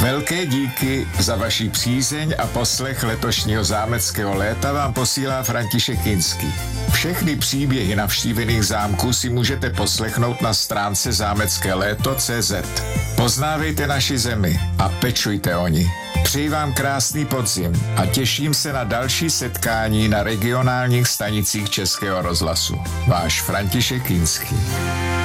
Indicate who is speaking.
Speaker 1: Velké díky za vaši přízeň a poslech letošního zámeckého léta vám posílá František Kinský. Všechny příběhy navštívených zámků si můžete poslechnout na stránce zámeckéléto.cz. Poznávejte naši zemi a pečujte o ní. Přeji vám krásný podzim a těším se na další setkání na regionálních stanicích Českého rozhlasu. Váš František Kinský.